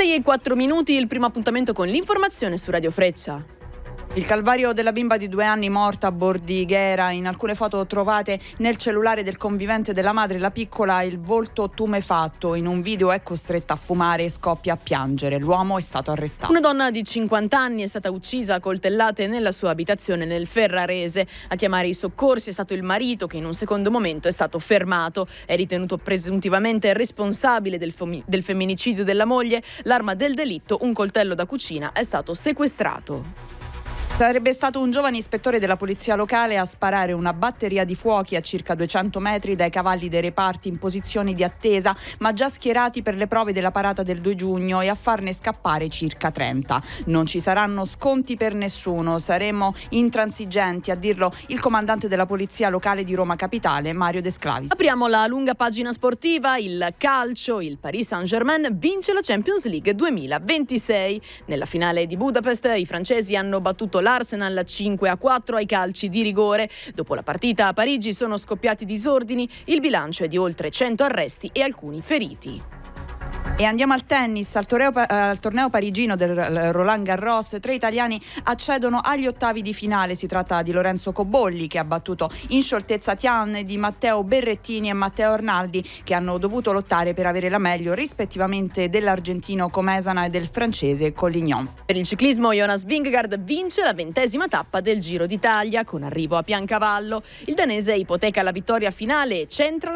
6:04, il primo appuntamento con l'informazione su Radio Freccia. Il calvario della bimba di 2 anni morta a Bordighera. In alcune foto trovate nel cellulare del convivente della madre, la piccola ha il volto tumefatto. In un video è costretta a fumare e scoppia a piangere. L'uomo è stato arrestato. Una donna di 50 anni è stata uccisa a coltellate nella sua abitazione nel Ferrarese. A chiamare i soccorsi è stato il marito, che in un secondo momento è stato fermato. È ritenuto presuntivamente responsabile del femminicidio della moglie. L'arma del delitto, un coltello da cucina, è stato sequestrato. Sarebbe stato un giovane ispettore della polizia locale a sparare una batteria di fuochi a circa 200 metri dai cavalli dei reparti in posizioni di attesa, ma già schierati per le prove della parata del 2 giugno, e a farne scappare circa 30. Non ci saranno sconti per nessuno, saremo intransigenti, a dirlo il comandante della polizia locale di Roma Capitale, Mario De Sclavis. Apriamo la lunga pagina sportiva. Il calcio, il Paris Saint-Germain vince la Champions League 2026. Nella finale di Budapest i francesi hanno battuto l'Arsenal 5-4 ai calci di rigore. Dopo la partita a Parigi sono scoppiati disordini, il bilancio è di oltre 100 arresti e alcuni feriti. E andiamo al tennis. Al torneo parigino del Roland Garros 3 italiani accedono agli ottavi di finale. Si tratta di Lorenzo Cobolli, che ha battuto in scioltezza Tian, di Matteo Berrettini e Matteo Arnaldi, che hanno dovuto lottare per avere la meglio rispettivamente dell'argentino Comesana e del francese Collignon. Per il ciclismo Jonas Vingegaard vince la 20ª tappa del Giro d'Italia con arrivo a Piancavallo. Il danese ipoteca la vittoria finale e centra